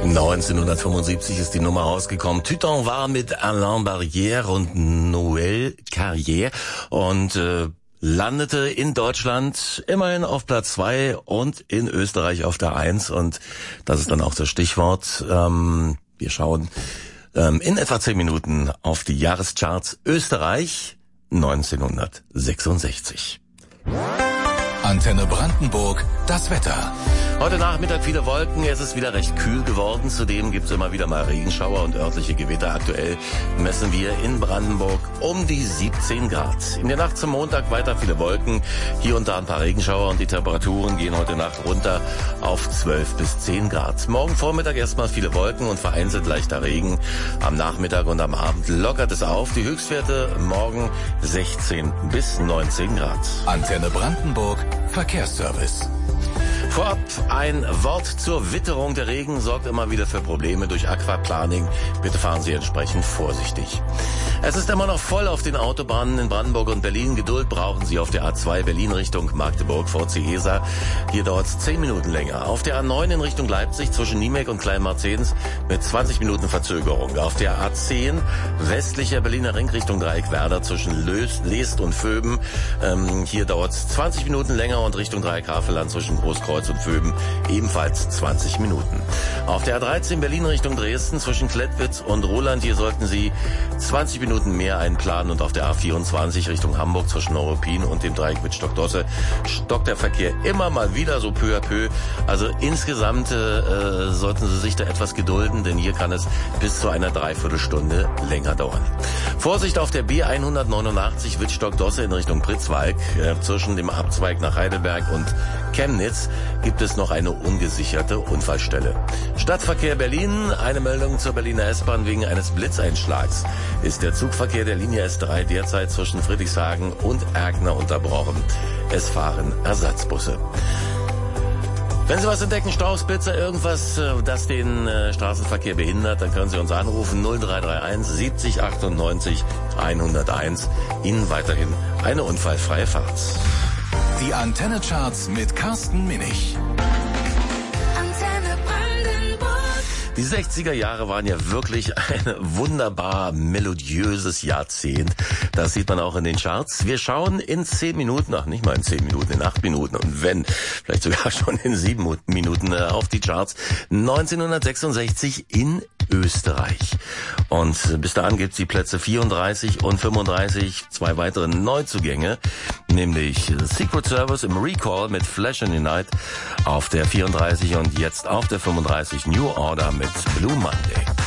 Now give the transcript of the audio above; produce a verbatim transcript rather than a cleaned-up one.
neunzehnhundertfünfundsiebzig ist die Nummer rausgekommen. Tu t'en vas mit Alain Barrière und Noël Carrière und äh, landete in Deutschland immerhin auf Platz zwei und in Österreich auf der eins. Und das ist dann auch das Stichwort. Ähm, wir schauen ähm, in etwa zehn Minuten auf die Jahrescharts Österreich neunzehnhundertsechsundsechzig. Antenne Brandenburg, das Wetter. Heute Nachmittag viele Wolken, es ist wieder recht kühl geworden. Zudem gibt es immer wieder mal Regenschauer und örtliche Gewitter. Aktuell messen wir in Brandenburg um die siebzehn Grad. In der Nacht zum Montag weiter viele Wolken, hier und da ein paar Regenschauer und die Temperaturen gehen heute Nacht runter auf zwölf bis zehn Grad. Morgen Vormittag erstmal viele Wolken und vereinzelt leichter Regen. Am Nachmittag und am Abend lockert es auf. Die Höchstwerte morgen sechzehn bis neunzehn Grad. Antenne Brandenburg, Verkehrsservice. Vorab ein Wort zur Witterung. Der Regen sorgt immer wieder für Probleme durch Aquaplaning. Bitte fahren Sie entsprechend vorsichtig. Es ist immer noch voll auf den Autobahnen in Brandenburg und Berlin. Geduld brauchen Sie auf der A zwei Berlin Richtung Magdeburg vor Ciesa. Hier dauert es zehn Minuten länger. Auf der A neun in Richtung Leipzig zwischen Niemek und Kleinmartens mit zwanzig Minuten Verzögerung. Auf der A zehn westlicher Berliner Ring Richtung Dreieckwerder zwischen Lös, Leest und Vöben. Ähm, hier dauert es zwanzig Minuten länger und Richtung Dreieck-Havelland zwischen Großkreuz und Vöben ebenfalls zwanzig Minuten. Auf der A dreizehn Berlin Richtung Dresden zwischen Klettwitz und Roland, hier sollten Sie zwanzig Minuten mehr einplanen. Und auf der A vierundzwanzig Richtung Hamburg zwischen Neuruppin und dem Dreieck mit Stockdosse stockt der Verkehr immer mal wieder so peu à peu. Also insgesamt äh, sollten Sie sich da etwas gedulden, denn hier kann es bis zu einer Dreiviertelstunde länger dauern. Vorsicht auf der B hundertneunundachtzig Wittstock-Dosse in Richtung Pritzwalk. Äh, zwischen dem Abzweig nach Heidelberg und Chemnitz gibt es noch eine ungesicherte Unfallstelle. Stadtverkehr Berlin, eine Meldung zur Berliner S-Bahn wegen eines Blitzeinschlags. Ist der Zugverkehr der Linie S drei derzeit zwischen Friedrichshagen und Erkner unterbrochen. Es fahren Ersatzbusse. Wenn Sie was entdecken, Staus, Blitzer, irgendwas, das den äh, Straßenverkehr behindert, dann können Sie uns anrufen null drei drei eins siebzig achtundneunzig hunderteins. Ihnen weiterhin eine unfallfreie Fahrt. Die Antenne-Charts mit Carsten Minich. Antenne Brandenburg. Die sechziger Jahre waren ja wirklich ein wunderbar melodiöses Jahrzehnt. Das sieht man auch in den Charts. Wir schauen in zehn Minuten, ach nicht mal in zehn Minuten, in acht Minuten und wenn, vielleicht sogar schon in sieben Minuten auf die Charts neunzehnhundertsechsundsechzig in Österreich. Und bis dahin gibt's die Plätze vierunddreißig und fünfunddreißig, zwei weitere Neuzugänge, nämlich Secret Service im Recall mit Flash in the Night auf der vierunddreißig und jetzt auf der fünfunddreißig New Order mit Blue Monday.